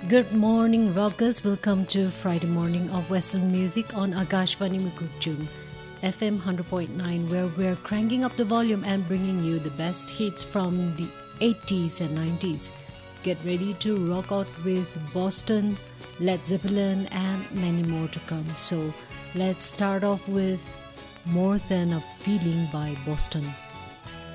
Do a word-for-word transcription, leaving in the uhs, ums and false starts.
Good morning, rockers. Welcome to Friday morning of Western music on Akashvani Mukukchung, F M one hundred point nine, where we're cranking up the volume and bringing you the best hits from the eighties and nineties. Get ready to rock out with Boston, Led Zeppelin, and many more to come. So let's start off with More Than a Feeling by Boston.